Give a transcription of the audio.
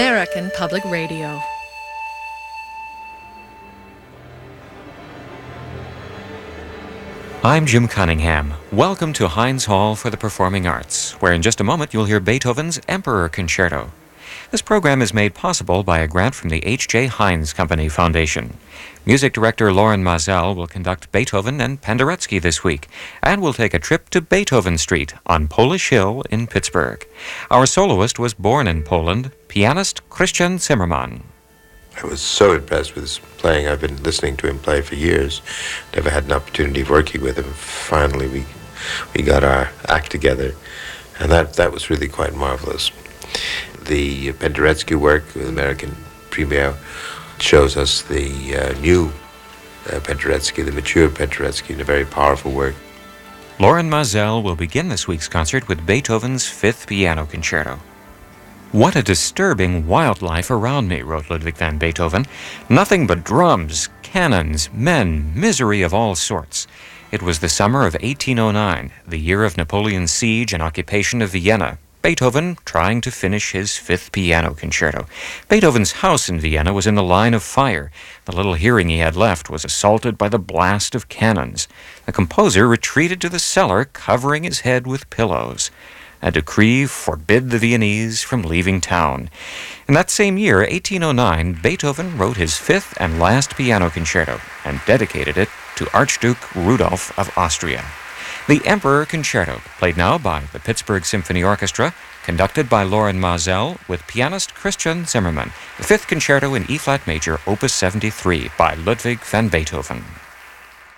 American Public Radio. I'm Jim Cunningham. Welcome to Heinz Hall for the Performing Arts, where in just a moment you'll hear Beethoven's Emperor Concerto. This program is made possible by a grant from the H.J. Heinz Company Foundation. Music director Loren Maazel will conduct Beethoven and Penderecki this week, and will take a trip to Beethoven Street on Polish Hill in Pittsburgh. Our soloist was born in Poland, pianist Christian Zimmermann. I was so impressed with his playing. I've been listening to him play for years. Never had an opportunity of working with him. Finally, we got our act together, and that was really quite marvelous. The Penderecki work, the American premiere, shows us the new Penderecki, the mature Penderecki, in a very powerful work. Loren Maazel will begin this week's concert with Beethoven's Fifth Piano Concerto. "What a disturbing wildlife around me," wrote Ludwig van Beethoven. "Nothing but drums, cannons, men, misery of all sorts." It was the summer of 1809, the year of Napoleon's siege and occupation of Vienna. Beethoven trying to finish his Fifth Piano Concerto. Beethoven's house in Vienna was in the line of fire. The little hearing he had left was assaulted by the blast of cannons. The composer retreated to the cellar, covering his head with pillows. A decree forbid the Viennese from leaving town. In that same year, 1809, Beethoven wrote his fifth and last piano concerto and dedicated it to Archduke Rudolph of Austria. The Emperor Concerto, played now by the Pittsburgh Symphony Orchestra, conducted by Loren Maazel with pianist Christian Zimmermann, the Fifth Concerto in E-flat major, Opus 73 by Ludwig van Beethoven.